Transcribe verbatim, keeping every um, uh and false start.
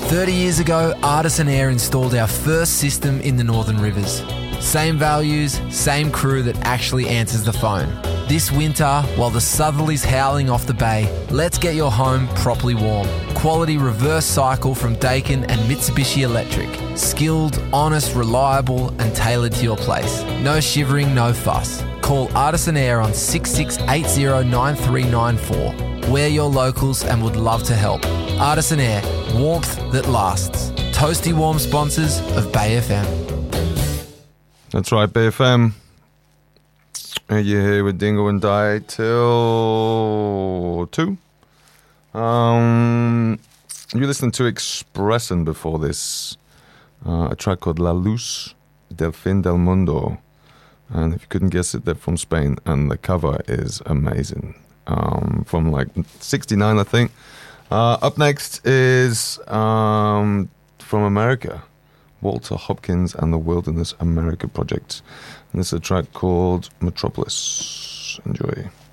thirty years ago, Artisan Air installed our first system in the Northern Rivers. Same values, same crew that actually answers the phone. This winter, while the southerly's howling off the bay, let's get your home properly warm. Quality reverse cycle from Daikin and Mitsubishi Electric. Skilled, honest, reliable and tailored to your place. No shivering, no fuss. Call Artisan Air on six six eight zero nine three nine four. We're your locals and would love to help. Artisan Air, warmth that lasts. Toasty warm sponsors of Bay F M. That's right, Bay F M. You're here with Dingo and Die till two. Um, you listened to Expressin before this. Uh, a track called La Luz del Fin del Mundo. And if you couldn't guess it, they're from Spain. And the cover is amazing. Um, from like sixty-nine, I think. Uh, up next is um, from America. Walter Hopkins and the Wilderness America Project. And this is a track called Metropolis. Enjoy.